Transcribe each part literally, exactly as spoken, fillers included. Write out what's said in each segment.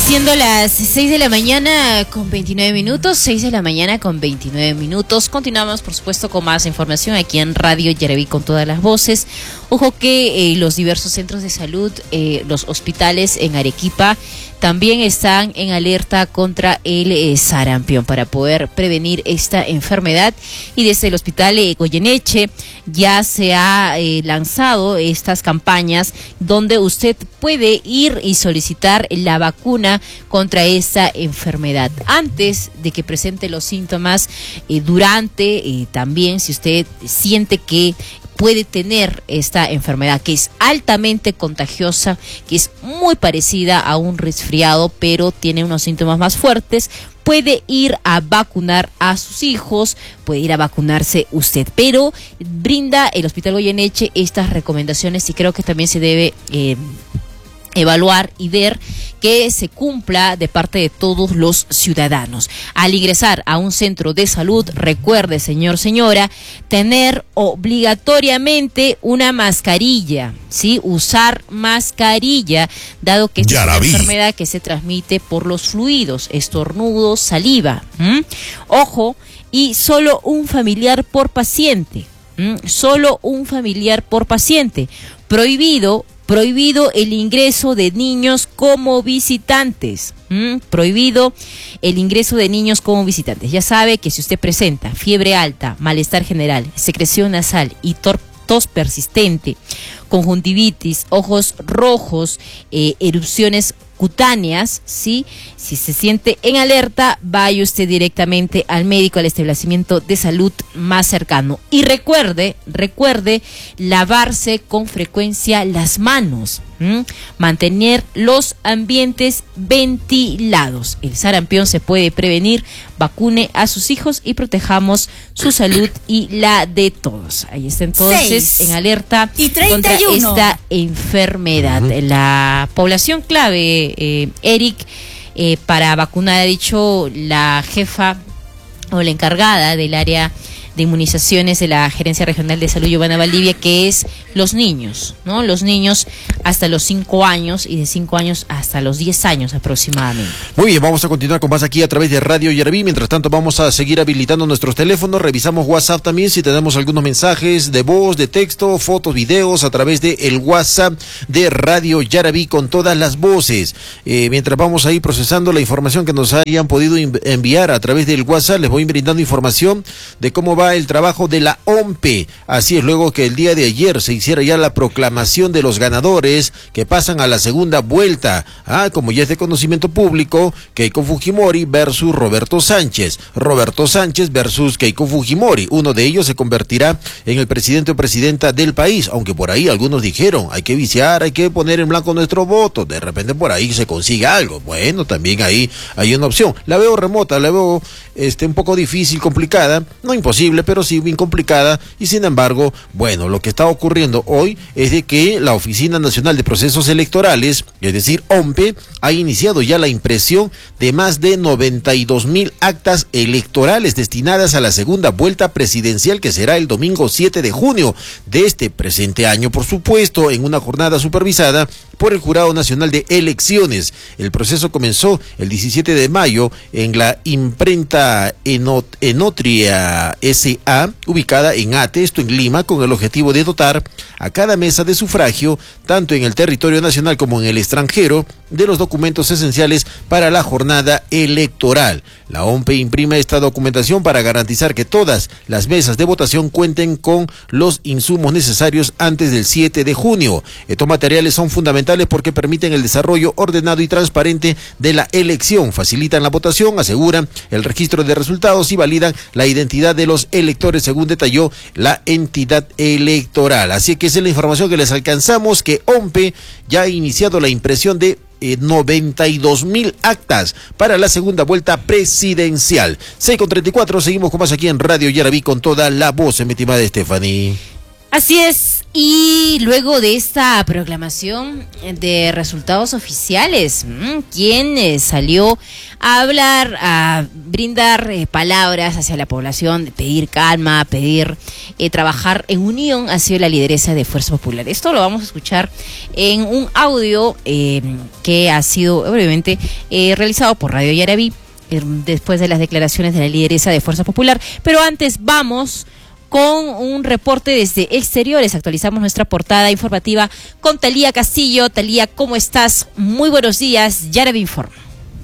Siendo las seis de la mañana con veintinueve minutos, seis de la mañana con veintinueve minutos. Continuamos, por supuesto, con más información aquí en Radio Yaraví con todas las voces. Ojo que eh, los diversos centros de salud, eh, los hospitales en Arequipa, también están en alerta contra el eh, sarampión para poder prevenir esta enfermedad. Y desde el hospital eh, Goyeneche ya se ha eh, lanzado estas campañas donde usted puede ir y solicitar la vacuna contra esta enfermedad. Antes de que presente los síntomas, eh, durante, eh, también si usted siente que puede tener esta enfermedad que es altamente contagiosa, que es muy parecida a un resfriado, pero tiene unos síntomas más fuertes, puede ir a vacunar a sus hijos, puede ir a vacunarse usted, pero brinda el Hospital Goyeneche estas recomendaciones y creo que también se debe eh, evaluar y ver que se cumpla de parte de todos los ciudadanos. Al ingresar a un centro de salud, recuerde, señor, señora, tener obligatoriamente una mascarilla, ¿sí? Usar mascarilla, dado que esta es una enfermedad que se transmite por los fluidos, estornudos, saliva. ¿Mm? Ojo, y solo un familiar por paciente, ¿Mm? solo un familiar por paciente. Prohibido Prohibido el ingreso de niños como visitantes. ¿Mm? Prohibido el ingreso de niños como visitantes. Ya sabe que si usted presenta fiebre alta, malestar general, secreción nasal y tor tos persistente, conjuntivitis, ojos rojos, eh, erupciones cutáneas, ¿sí? Si se siente en alerta, vaya usted directamente al médico, al establecimiento de salud más cercano. Y recuerde, recuerde lavarse con frecuencia las manos, ¿m? Mantener los ambientes ventilados. El sarampión se puede prevenir, vacune a sus hijos y protejamos su salud y la de todos. Ahí está entonces Seis en alerta y contra esta enfermedad. Uh-huh. La población clave, eh, Eric, eh, para vacunar, ha dicho la jefa o la encargada del área de inmunizaciones de la Gerencia Regional de Salud, Giovanna Valdivia, que es los niños, ¿no? Los niños hasta los cinco años y de cinco años hasta los diez años aproximadamente. Muy bien, vamos a continuar con más aquí a través de Radio Yaraví. Mientras tanto, vamos a seguir habilitando nuestros teléfonos. Revisamos WhatsApp también, si tenemos algunos mensajes de voz, de texto, fotos, videos a través de el WhatsApp de Radio Yaraví con todas las voces. Eh, mientras vamos a ir procesando la información que nos hayan podido enviar a través del WhatsApp, les voy brindando información de cómo va el trabajo de la O M P E. Así es, luego que el día de ayer se hiciera ya la proclamación de los ganadores que pasan a la segunda vuelta. Ah, como ya es de conocimiento público, Keiko Fujimori versus Roberto Sánchez. Roberto Sánchez versus Keiko Fujimori. Uno de ellos se convertirá en el presidente o presidenta del país, aunque por ahí algunos dijeron, hay que viciar, hay que poner en blanco nuestro voto. De repente por ahí se consigue algo. Bueno, también ahí hay una opción. La veo remota, la veo este, un poco difícil, complicada, no imposible, pero sí bien complicada, y sin embargo, bueno, lo que está ocurriendo hoy es de que la Oficina Nacional de Procesos Electorales, es decir, O M P E, ha iniciado ya la impresión de más de noventa y dos mil actas electorales destinadas a la segunda vuelta presidencial, que será el domingo siete de junio de este presente año, por supuesto, en una jornada supervisada por el Jurado Nacional de Elecciones. El proceso comenzó el diecisiete de mayo en la imprenta Enot Enotria S A, ubicada en Ate, esto en Lima, con el objetivo de dotar a cada mesa de sufragio, tanto en el territorio nacional como en el extranjero, de los documentos esenciales para la jornada electoral. La O M P E imprime esta documentación para garantizar que todas las mesas de votación cuenten con los insumos necesarios antes del siete de junio. Estos materiales son fundamentales porque permiten el desarrollo ordenado y transparente de la elección, facilitan la votación, aseguran el registro de resultados y validan la identidad de los electores, según detalló la entidad electoral. Así que esa es la información que les alcanzamos, que O M P E ya ha iniciado la impresión de eh, noventa y dos mil actas para la segunda vuelta presidencial. seis con treinta y cuatro, seguimos con más aquí en Radio Yaraví con toda la voz, mi estimada Stephanie. Así es, Y luego de esta proclamación de resultados oficiales, ¿quién eh, salió a hablar, a brindar eh, palabras hacia la población, de pedir calma, pedir eh, trabajar en unión, ha sido la lideresa de Fuerza Popular? Esto lo vamos a escuchar en un audio eh, que ha sido obviamente eh, realizado por Radio Yaraví eh, después de las declaraciones de la lideresa de Fuerza Popular. Pero antes vamos con un reporte desde exteriores. Actualizamos nuestra portada informativa con Talía Castillo. Talía, ¿cómo estás? Muy buenos días. Yaraví informa.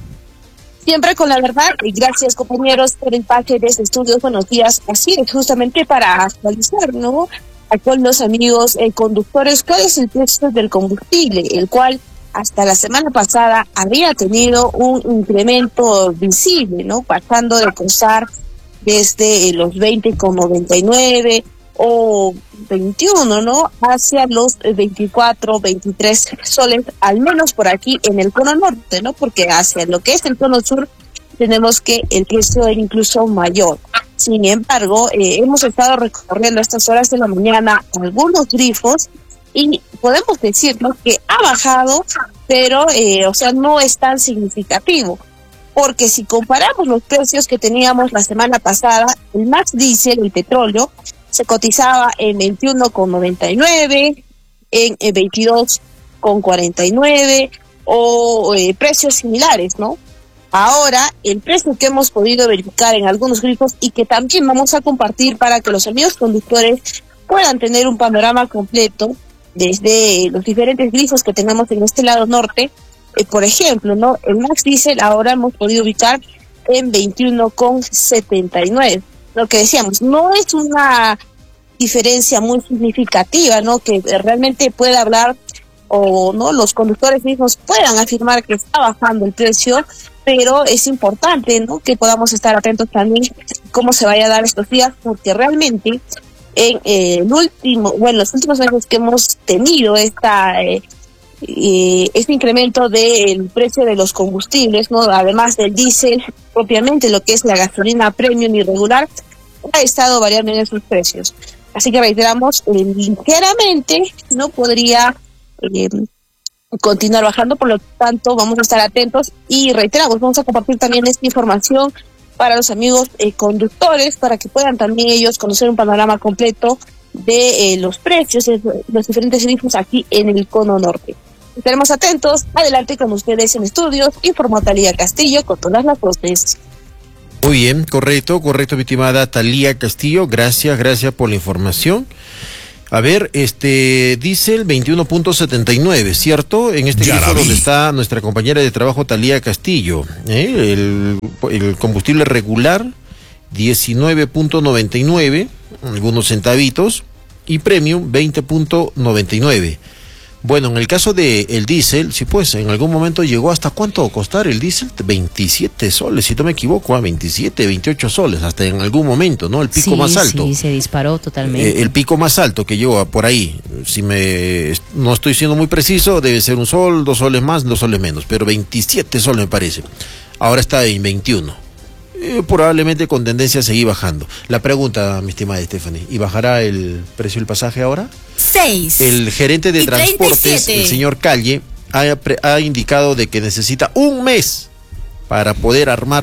Siempre con la verdad, y gracias compañeros por el paque de este estudio. Buenos días. Así es, justamente para actualizar, ¿no? Con los amigos eh, conductores, ¿cuál es el precio del combustible? El cual hasta la semana pasada había tenido un incremento visible, ¿no? Pasando de costar desde los veinte con noventa y nueve o veintiuno, ¿no? Hacia los veinticuatro, veintitrés soles, al menos por aquí en el cono norte, ¿no? Porque hacia lo que es el cono sur tenemos que el precio es incluso mayor. Sin embargo, eh, hemos estado recorriendo a estas horas de la mañana algunos grifos y podemos decir, ¿no?, que ha bajado, pero, eh, o sea, no es tan significativo. Porque si comparamos los precios que teníamos la semana pasada, el Max Diesel, el petróleo, se cotizaba en veintiuno con noventa y nueve, en, en veintidós con cuarenta y nueve o eh, precios similares, ¿no? Ahora, el precio que hemos podido verificar en algunos grifos y que también vamos a compartir para que los amigos conductores puedan tener un panorama completo desde los diferentes grifos que tenemos en este lado norte. Eh, por ejemplo, ¿no? El Max Diesel ahora hemos podido ubicar en veintiuno con setenta y nueve. Lo que decíamos, no es una diferencia muy significativa, ¿no?, que realmente pueda hablar o no los conductores mismos puedan afirmar que está bajando el precio, pero es importante, ¿no?, que podamos estar atentos también cómo se vaya a dar estos días, porque realmente en eh, el último, bueno, los últimos meses que hemos tenido esta eh, eh, este incremento del precio de los combustibles, ¿no?, además del diésel propiamente, lo que es la gasolina premium y regular, ha estado variando en esos precios. Así que reiteramos, eh, ligeramente no podría eh, continuar bajando, por lo tanto vamos a estar atentos y reiteramos, vamos a compartir también esta información para los amigos eh, conductores, para que puedan también ellos conocer un panorama completo de eh, los precios de los diferentes grifos aquí en el cono norte. Estaremos atentos. Adelante con ustedes en estudios, informó Talía Castillo con todas las voces. Muy bien, correcto, correcto, mi estimada Talía Castillo, gracias, gracias por la información. A ver, este diésel veintiuno punto setenta y nueve, ¿cierto? En este grifo donde está nuestra compañera de trabajo Talía Castillo, ¿eh? el, el combustible regular diecinueve punto noventa y nueve, algunos centavitos, y premium veinte punto noventa y nueve. Bueno, en el caso de el diésel, sí, pues en algún momento llegó hasta cuánto costar el diésel, veintisiete soles, si no me equivoco, a veintisiete, veintiocho soles, hasta en algún momento, ¿no? El pico sí, más alto. Sí, se disparó totalmente. Eh, el pico más alto que llegó por ahí, si me no estoy siendo muy preciso, debe ser un sol, dos soles más, dos soles menos, pero veintisiete soles me parece. Ahora está en veintiuno. Eh, probablemente con tendencia a seguir bajando. La pregunta, mi estimada Stephanie, ¿y bajará el precio del pasaje ahora? Seis. El gerente de transportes, el señor Calle, ha, ha indicado de que necesita un mes para poder armar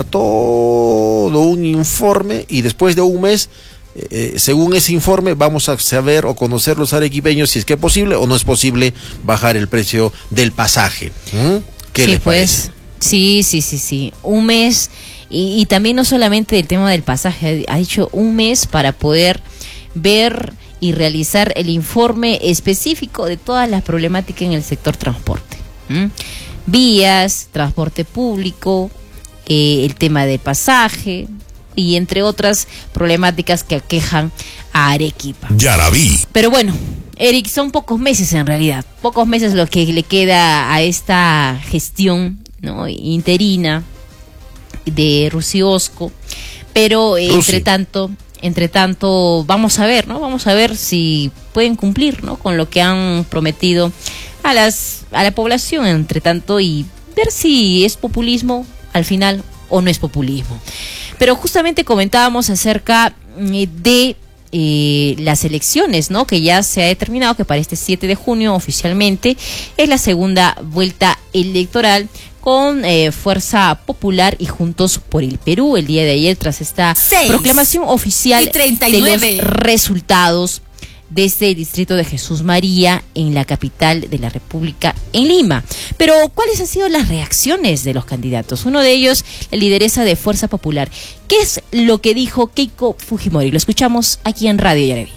todo un informe y después de un mes, eh, según ese informe, vamos a saber o conocer los arequipeños si es que es posible o no es posible bajar el precio del pasaje. ¿Mm? ¿Qué sí, les parece? Pues, sí, sí, sí, sí. Un mes. Y, y también no solamente el tema del pasaje, ha dicho un mes para poder ver y realizar el informe específico de todas las problemáticas en el sector transporte. ¿Mm? Vías, transporte público, eh, el tema del pasaje y entre otras problemáticas que aquejan a Arequipa. Ya la vi. Pero bueno, Eric, son pocos meses en realidad, pocos meses lo que le queda a esta gestión, ¿no?, interina de Rusiosco, pero eh, entre tanto, entre tanto vamos a ver, ¿no? Vamos a ver si pueden cumplir, ¿no?, con lo que han prometido a las a la población, entre tanto, y ver si es populismo al final o no es populismo. Pero justamente comentábamos acerca de eh, las elecciones, ¿no? Que ya se ha determinado que para este siete de junio oficialmente es la segunda vuelta electoral con eh, Fuerza Popular y Juntos por el Perú. El día de ayer, tras esta proclamación oficial de los resultados desde el distrito de Jesús María en la capital de la República, en Lima. Pero, ¿cuáles han sido las reacciones de los candidatos? Uno de ellos, la lideresa de Fuerza Popular. ¿Qué es lo que dijo Keiko Fujimori? Lo escuchamos aquí en Radio Yaraví.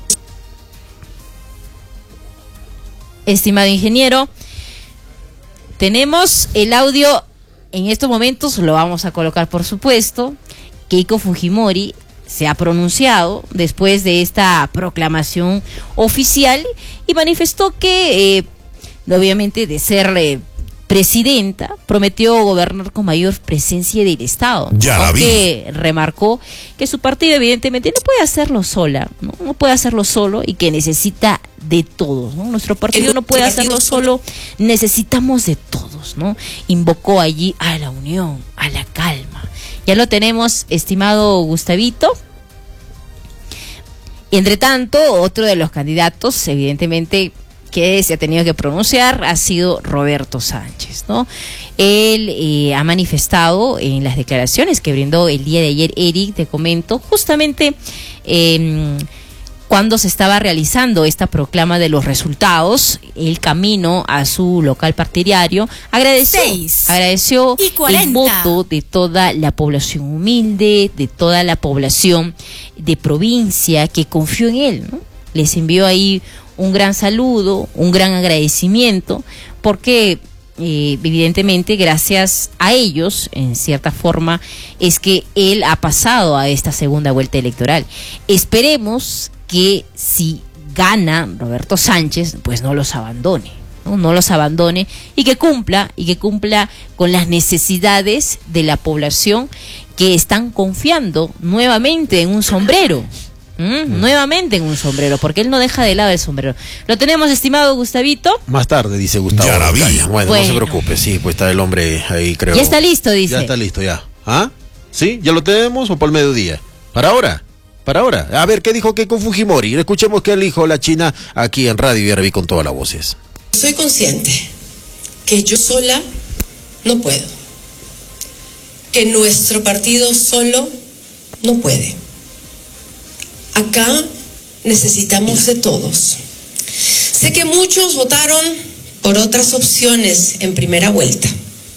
Estimado ingeniero, tenemos el audio en estos momentos, lo vamos a colocar por supuesto. Keiko Fujimori se ha pronunciado después de esta proclamación oficial y manifestó que, eh, obviamente, de ser eh, presidenta, prometió gobernar con mayor presencia del Estado. Aunque remarcó que su partido, evidentemente, no puede hacerlo sola, ¿no? no puede hacerlo solo y que necesita de todos, ¿no? Nuestro partido no puede hacerlo solo, necesitamos de todos, ¿no? Invocó allí a la unión, a la calma. Ya lo tenemos, estimado Gustavito. Y entre tanto, otro de los candidatos, evidentemente, que se ha tenido que pronunciar ha sido Roberto Sánchez, ¿no? Él eh, ha manifestado en las declaraciones que brindó el día de ayer, Eric, te comento, justamente eh, cuando se estaba realizando esta proclama de los resultados, el camino a su local partidario, agradeció, agradeció el voto de toda la población humilde, de toda la población de provincia que confió en él, ¿no? Les envió ahí un gran saludo, un gran agradecimiento, porque eh, evidentemente gracias a ellos, en cierta forma, es que él ha pasado a esta segunda vuelta electoral. Esperemos que si gana Roberto Sánchez, pues no los abandone, ¿no? no los abandone y que cumpla, y que cumpla con las necesidades de la población que están confiando nuevamente en un sombrero. ¿Mm? Mm. Nuevamente en un sombrero, porque él no deja de lado el sombrero. Lo tenemos, estimado Gustavito. Más tarde, dice Gustavo. Bueno, bueno, no se preocupe, sí, pues está el hombre ahí, creo. Ya está listo, dice. Ya está listo, ya. ¿Ah? ¿Sí? ¿Ya lo tenemos o para el mediodía? ¿Para ahora? Para ahora. A ver, ¿qué dijo Keiko Fujimori? Escuchemos qué dijo la China aquí en Radio Yaraví con todas las voces. Soy consciente que yo sola no puedo. Que nuestro partido solo no puede. Acá necesitamos de todos. Sé que muchos votaron por otras opciones en primera vuelta.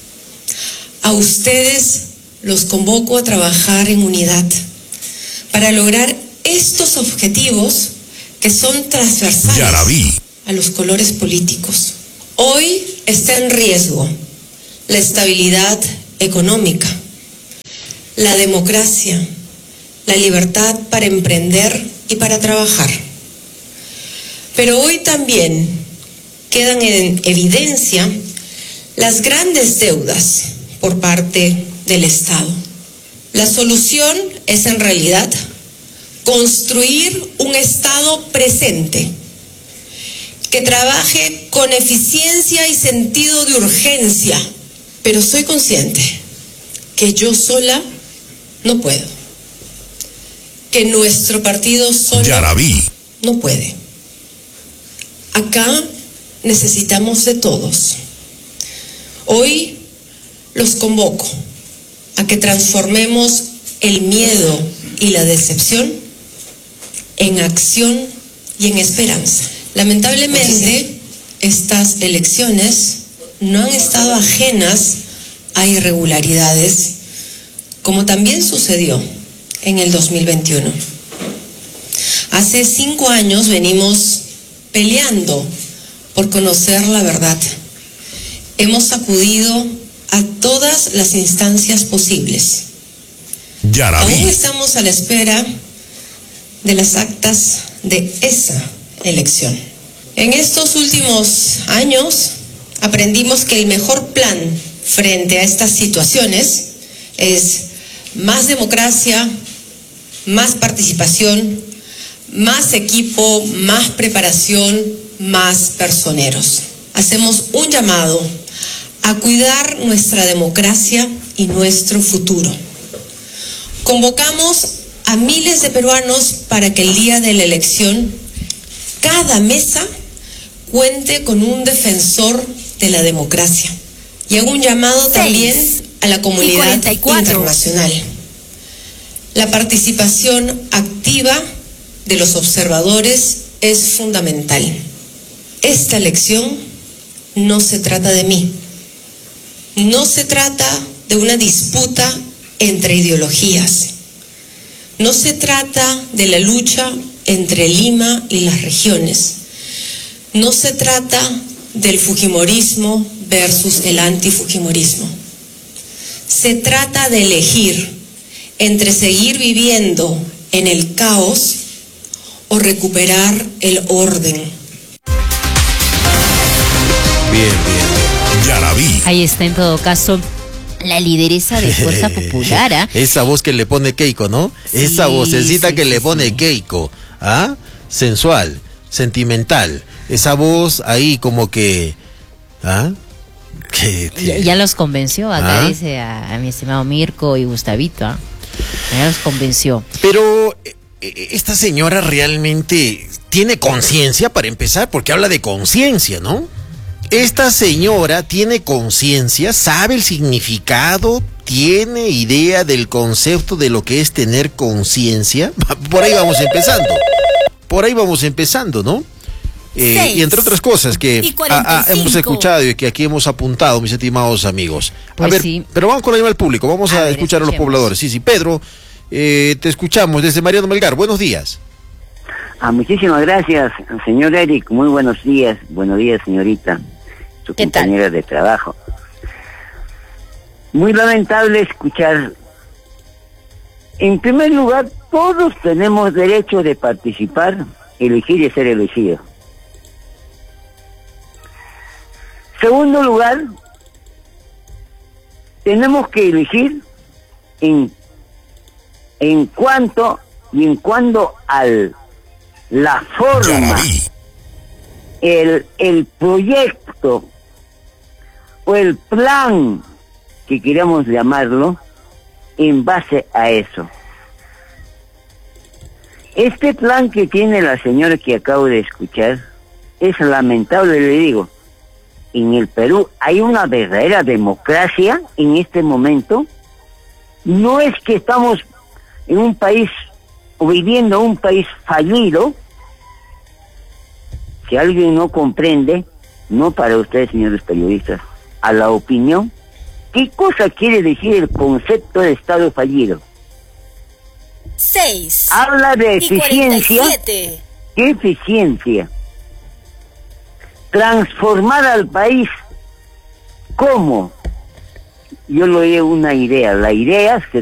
A ustedes los convoco a trabajar en unidad para lograr estos objetivos que son transversales a los colores políticos. Hoy está en riesgo la estabilidad económica, la democracia, la libertad para emprender y para trabajar. Pero hoy también quedan en evidencia las grandes deudas por parte del Estado. La solución es en realidad construir un Estado presente que trabaje con eficiencia y sentido de urgencia. Pero soy consciente que yo sola no puedo. Que nuestro partido solo Yaraví no puede. Acá necesitamos de todos. Hoy los convoco a que transformemos el miedo y la decepción en acción y en esperanza. Lamentablemente, estas elecciones no han estado ajenas a irregularidades, como también sucedió en el dos mil veintiuno. Hace cinco años venimos peleando por conocer la verdad. Hemos acudido a todas las instancias posibles. Yaraví. Aún estamos a la espera de las actas de esa elección. En estos últimos años aprendimos que el mejor plan frente a estas situaciones es más democracia, más participación, más equipo, más preparación, más personeros. Hacemos un llamado a cuidar nuestra democracia y nuestro futuro. Convocamos a miles de peruanos para que el día de la elección cada mesa cuente con un defensor de la democracia. Y hago un llamado Seis. también a la comunidad internacional. La participación activa de los observadores es fundamental. Esta elección no se trata de mí. No se trata de una disputa entre ideologías. No se trata de la lucha entre Lima y las regiones. No se trata del fujimorismo versus el antifujimorismo. Se trata de elegir entre seguir viviendo en el caos o recuperar el orden. Bien, bien. Yarabí. Ahí está en todo caso la lideresa de Fuerza Popular, ¿ah? Esa voz que le pone Keiko, ¿no? Sí, Esa vocecita sí, que sí, le pone sí. Keiko, ¿ah? Sensual, sentimental. Esa voz ahí como que, ¿ah? Que, que... Ya, ya los convenció, acá ¿Ah? dice a, a mi estimado Mirko y Gustavito, ¿ah? Ya los convenció. Pero eh, esta señora realmente tiene conciencia para empezar, porque habla de conciencia, ¿no? Esta señora tiene conciencia, sabe el significado, tiene idea del concepto de lo que es tener conciencia. Por ahí vamos empezando. Por ahí vamos empezando, ¿no? Eh, y entre otras cosas que a, a, hemos escuchado y que aquí hemos apuntado, mis estimados amigos. A Pues ver, sí. pero vamos con la llamada al público, vamos a, A ver, escuchar a los escuchemos. pobladores. Sí, sí, Pedro, eh, te escuchamos desde Mariano Melgar. Buenos días. Ah, muchísimas gracias, señor Eric. Muy buenos días. Buenos días, señorita, su ¿Qué tal? compañera de trabajo. Muy lamentable escuchar. En primer lugar, todos tenemos derecho de participar, elegir y ser elegidos. Segundo lugar, tenemos que elegir en, en cuanto y en cuando al la forma, Yarabí. el, el proyecto o el plan que queramos llamarlo, en base a eso. Este plan que tiene la señora que acabo de escuchar es lamentable, le digo. En el Perú hay una verdadera democracia en este momento. No es que estamos en un país o viviendo en un país fallido. Si alguien no comprende, no para ustedes, señores periodistas, a la opinión, ¿qué cosa quiere decir el concepto de Estado fallido? seis. Habla de Y cuarenta y eficiencia. siete. ¿Qué eficiencia? Transformar al país. ¿Cómo? Yo le doy una idea. La idea se